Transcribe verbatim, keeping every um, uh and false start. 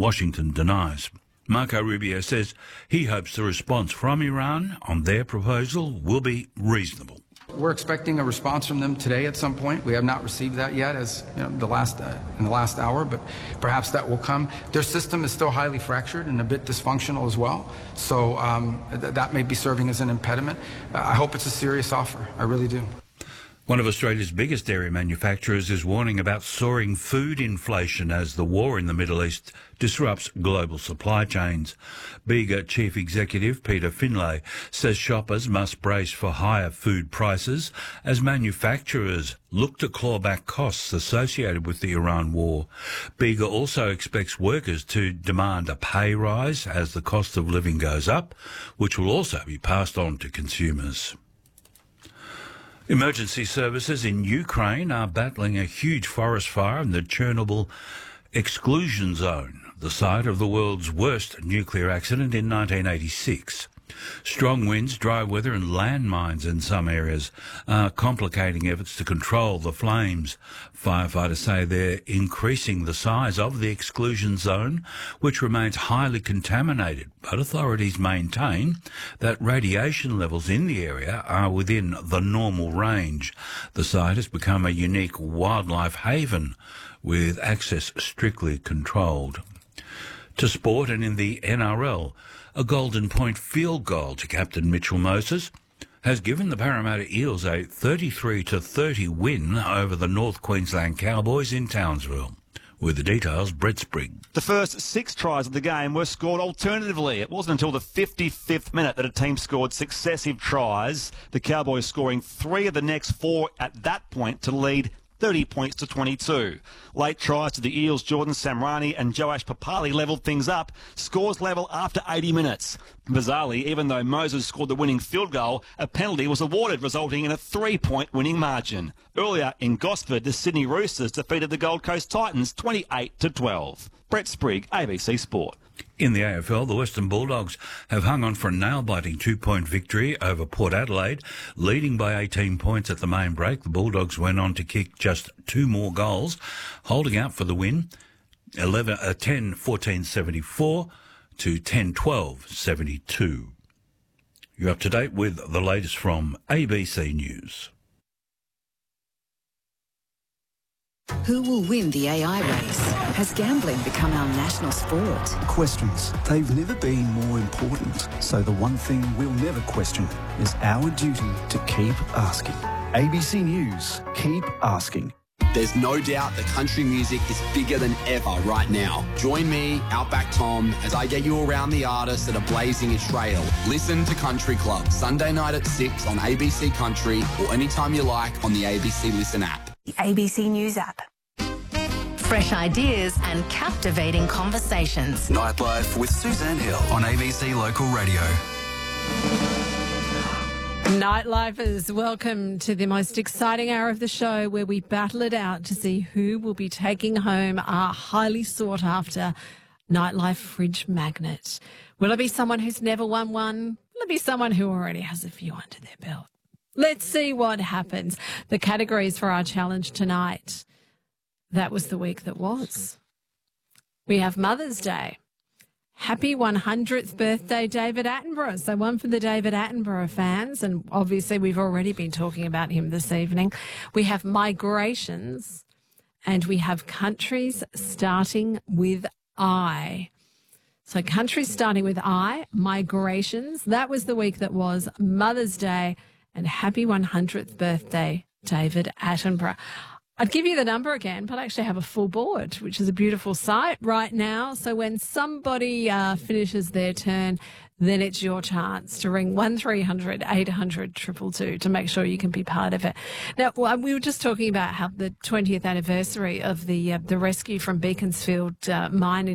Washington denies. Marco Rubio says he hopes the response from Iran on their proposal will be reasonable. We're expecting a response from them today at some point. We have not received that yet, as you know, the last uh, in the last hour, but perhaps that will come. Their system is still highly fractured and a bit dysfunctional as well, so um, th- that may be serving as an impediment. Uh, I hope it's a serious offer. I really do. One of Australia's biggest dairy manufacturers is warning about soaring food inflation as the war in the Middle East disrupts global supply chains. Bega Chief Executive Peter Finlay says shoppers must brace for higher food prices as manufacturers look to claw back costs associated with the Iran war. Bega also expects workers to demand a pay rise as the cost of living goes up, which will also be passed on to consumers. Emergency services in Ukraine are battling a huge forest fire in the Chernobyl exclusion zone, the site of the world's worst nuclear accident in nineteen eighty-six. Strong winds, dry weather and landmines in some areas are complicating efforts to control the flames. Firefighters say they're increasing the size of the exclusion zone, which remains highly contaminated, but authorities maintain that radiation levels in the area are within the normal range. The site has become a unique wildlife haven, with access strictly controlled. To sport, and in the N R L, a Golden Point field goal to captain Mitchell Moses has given the Parramatta Eels a thirty-three to thirty win over the North Queensland Cowboys in Townsville. With the details, Brett Sprigg. The first six tries of the game were scored alternatively. It wasn't until the fifty-fifth minute that a team scored successive tries, the Cowboys scoring three of the next four at that point to lead thirty points to twenty-two. Late tries to the Eels, Jordan Samrani and Joash Papali levelled things up. Scores level after eighty minutes. Bizarrely, even though Moses scored the winning field goal, a penalty was awarded, resulting in a three-point winning margin. Earlier in Gosford, the Sydney Roosters defeated the Gold Coast Titans twenty-eight to twelve. Brett Sprigg, A B C Sport. In the A F L, the Western Bulldogs have hung on for a nail-biting two-point victory over Port Adelaide, leading by eighteen points at the main break. The Bulldogs went on to kick just two more goals, holding out for the win, eleven, uh, ten fourteen seventy-four to ten twelve seventy-two. You're up to date with the latest from A B C News. Who will win the A I race? Has gambling become our national sport? Questions. They've never been more important. So the one thing we'll never question is our duty to keep asking. A B C News. Keep asking. There's no doubt that country music is bigger than ever right now. Join me, Outback Tom, as I get you around the artists that are blazing a trail. Listen to Country Club, Sunday night at six on A B C Country or anytime you like on the A B C Listen app. The A B C News app. Fresh ideas and captivating conversations. Nightlife with Suzanne Hill on A B C Local Radio. Nightlifers, welcome to the most exciting hour of the show where we battle it out to see who will be taking home our highly sought after Nightlife fridge magnet. Will it be someone who's never won one? Will it be someone who already has a few under their belt? Let's see what happens. The categories for our challenge tonight. That was the week that was. We have Mother's Day. Happy one hundredth birthday, David Attenborough. So one for the David Attenborough fans, and obviously we've already been talking about him this evening. We have migrations, and we have countries starting with I. So countries starting with I, migrations. That was the week that was, Mother's Day, and happy one hundredth birthday, David Attenborough. I'd give you the number again, but I actually have a full board, which is a beautiful sight right now. So when somebody uh, finishes their turn, then it's your chance to ring one three hundred eight hundred two two two to make sure you can be part of it. Now, well, we were just talking about how the twentieth anniversary of the uh, the rescue from Beaconsfield uh, mine in